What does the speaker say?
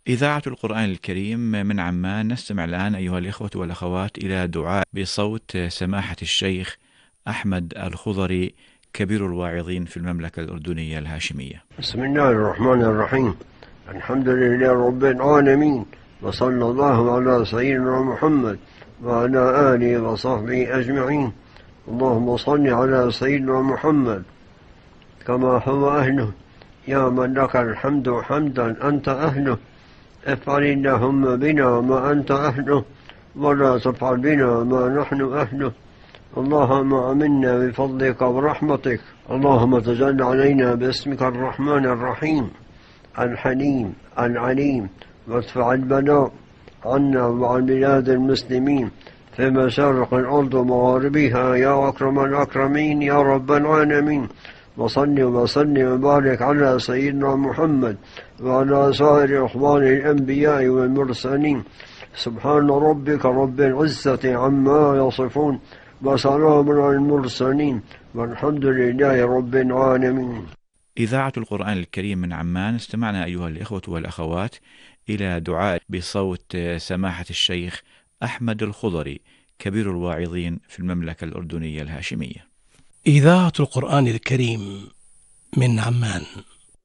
إذاعة القرآن الكريم من عمان، نستمع الآن أيها الإخوة والأخوات إلى دعاء بصوت سماحة الشيخ أحمد الخضري كبير الواعظين في المملكة الأردنية الهاشمية. بسم الله الرحمن الرحيم. الحمد لله رب العالمين، وصلى الله على سيدنا محمد وعلى آله وصحبه أجمعين. اللهم صل على سيدنا محمد كما هو أهله، يا من لك الحمد حمدا أنت أهله. افعل اللهم بنا ما أنت أهله، ولا تفعل بنا ما نحن أهله. اللهم آمنا بفضلك ورحمتك. اللهم تجل علينا باسمك الرحمن الرحيم الحليم العليم، وادفع البلاء عنا وعن بلاد المسلمين في مشارق الأرض ومغاربها يا أكرم الأكرمين يا رب العالمين. وصل وسلم وبارك على سيدنا محمد وعلى سائر إخوان الأنبياء والمرسلين. سبحان ربك رب العزة عما يصفون، وسلام على المرسلين، والحمد لله رب العالمين. إذاعة القرآن الكريم من عمان، استمعنا أيها الإخوة والأخوات إلى دعاء بصوت سماحة الشيخ أحمد الخضري كبير الواعظين في المملكة الأردنية الهاشمية. إذاعة القرآن الكريم من عمان.